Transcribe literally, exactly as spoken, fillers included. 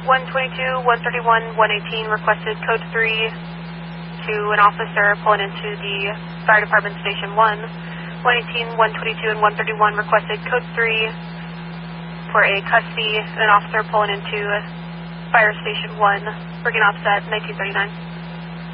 one twenty-two, one thirty-one, one eighteen requested code three to an officer pulling into the Fire Department Station one. one eighteen, one twenty-two, and one thirty-one requested code three for a custody and an officer pulling into Fire Station one, bringing offset nineteen thirty-nine.